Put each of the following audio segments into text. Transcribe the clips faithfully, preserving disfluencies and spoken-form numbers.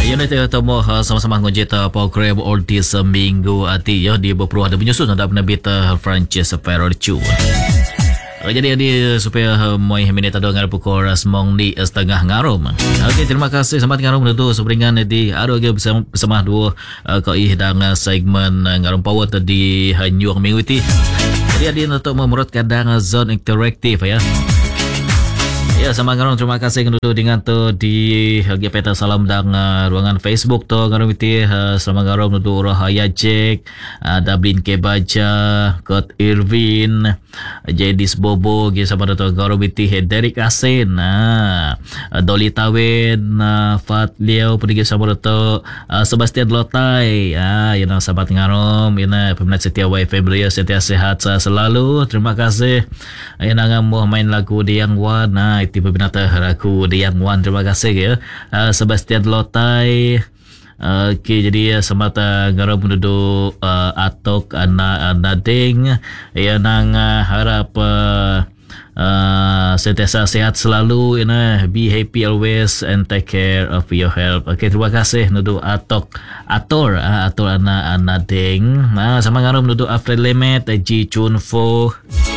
Ayun na tayo tamo sama-sama ngojeta program orti seminggu ati ya di berperuah ada menyusun ada penabita Francis Ferrochu. Jadi di supaya moi minit ada ngar pukul rasmong di setengah ngarum. Okey, terima kasih selamat ngarum tu seberingan di ada lagi bersama, bersama dua uh, kau dan uh, segmen uh, ngarum power tadi hanyuang minggu ti. Jadi ada untuk memurut kadang zone interaktif ya. Ya, sama ngarum terima kasih untuk dengan tu di G P T salam dan uh, ruangan Facebook tu ngarum itu uh, sama ngarum untuk Rahaya Jack, uh, Dublin K Baja, Kurt Irvin, Jadis Bobo, gitu sama tu ngarum itu Derek Asen, uh, Dolly Tawen, uh, Fat Leo, pergi sama tu uh, Sebastian Lotai, ah, uh, you know sahabat ngarum, you know peminat setia Y F M Ria setia sehat selalu. Terima kasih. Yang uh, mau main lagu di yang wan, nah itu peminat aku di yang wan. Terima kasih ya uh, Sebastian Lotai. Uh, okay, jadi uh, semata ngaram penduduk uh, Atok anak Nading ya nang uh, harap uh, uh, sentiasa sehat selalu, you know, be happy always and take care of your health. Okay, terima kasih untuk Atok Ator uh, Ator anak Nading. Nah, sama ngaram untuk Alfred Lemet, Ji Chunfo.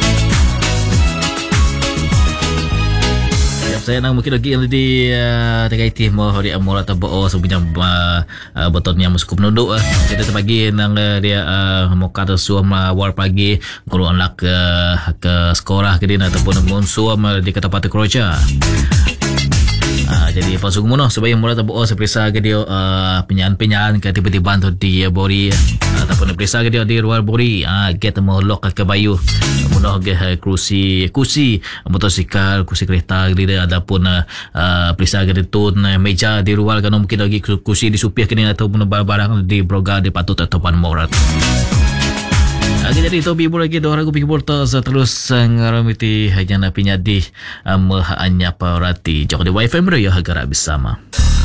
Saya nak mungkin lagi yang di terkait mo hari amor atau bo sebenarnya botolnya muskup nunduk kita terbagi nang dia mau kata suam war pagi kalau anak ke ke sekolah ke dia ataupun mun suam di kata pati kroja. Ah, jadi pasung mono supaya mula tabu seperisa ke dia uh, penyan-penyan ke tiba-tiba tu di bori ataupun perisa ke dia di luar bori ah get mo lok ke bayu mono ke kursi kursi motosikal kursi kereta dia ataupun uh, perisa ke tun meja di luar kan mungkin lagi kursi di supir kini ataupun barang-barang di broga di patut ataupun morat. Lagi jadi itu bibur lagi doa aku bibur tu terus ngaramiti hanya napinya di mahaanya parati. Jok di Y F M ya agak bersama.